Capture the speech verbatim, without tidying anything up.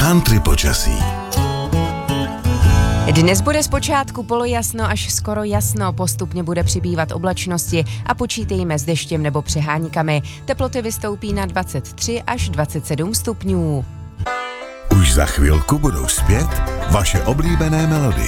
Country počasí. Dnes bude zpočátku polojasno až skoro jasno, postupně bude přibývat oblačnosti a počítejme s deštěm nebo přeháňkami. Teploty vystoupí na dvacet tři až dvacet sedm stupňů. Už za chvilku budou zpět vaše oblíbené melodie.